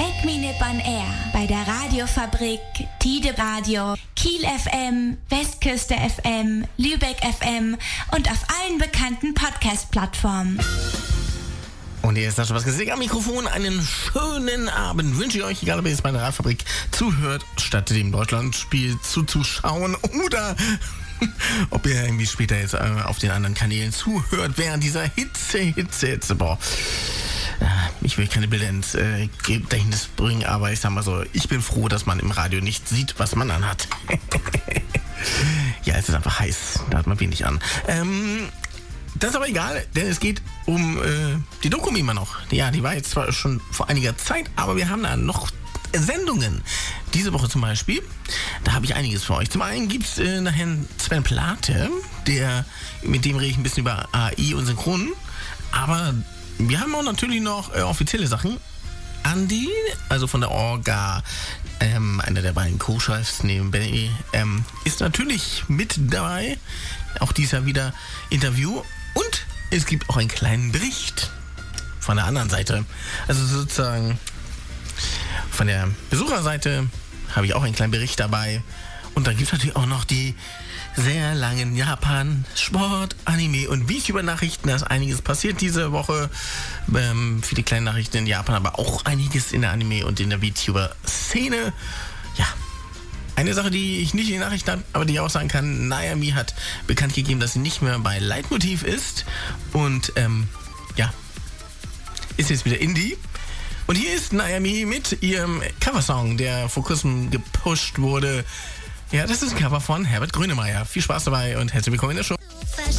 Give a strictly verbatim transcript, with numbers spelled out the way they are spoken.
Acme Nippon Air bei der Radiofabrik, Tide Radio, Kiel F M, Westküste F M, Lübeck F M und auf allen bekannten Podcast-Plattformen. Und hier ist Sascha Watzke am Mikrofon. Einen schönen Abend wünsche ich euch, egal ob ihr jetzt bei der Radiofabrik zuhört, statt dem Deutschlandspiel zuzuschauen oder ob ihr irgendwie später jetzt äh, auf den anderen Kanälen zuhört, während dieser Hitze, Hitze, Hitze, boah. Ich will keine Bilder ins äh, Gedächtnis bringen, aber ich sag mal so, ich bin froh, dass man im Radio nicht sieht, was man anhat. Ja, es ist einfach heiß, da hat man wenig an. Ähm, das ist aber egal, denn es geht um äh, die Doku immer noch. Ja, die war jetzt zwar schon vor einiger Zeit, aber wir haben da noch Sendungen. Diese Woche zum Beispiel, da habe ich einiges für euch. Zum einen gibt es äh, nachher Sven Plate, der, mit dem rede ich ein bisschen über A I und Synchron, aber wir haben auch natürlich noch äh, offizielle Sachen. Andi, also von der Orga, ähm, einer der beiden Co-Chefs neben Benny, ähm, ist natürlich mit dabei. Auch dieses Jahr wieder Interview. Und es gibt auch einen kleinen Bericht von der anderen Seite. Also sozusagen von der Besucherseite habe ich auch einen kleinen Bericht dabei. Und dann gibt es natürlich auch noch die sehr langen Japan, Sport, Anime und VTuber-Nachrichten. Da ist einiges passiert diese Woche. Ähm, viele kleine Nachrichten in Japan, aber auch einiges in der Anime- und in der VTuber-Szene. Ja, eine Sache, die ich nicht in den Nachrichten habe, aber die ich auch sagen kann, Naomi hat bekannt gegeben, dass sie nicht mehr bei Leitmotiv ist. Und ähm, ja, ist jetzt wieder Indie. Und hier ist Naomi mit ihrem Coversong, der vor kurzem gepusht wurde. Ja, das ist ein Cover von Herbert Grönemeyer. Viel Spaß dabei und herzlich willkommen in der Show.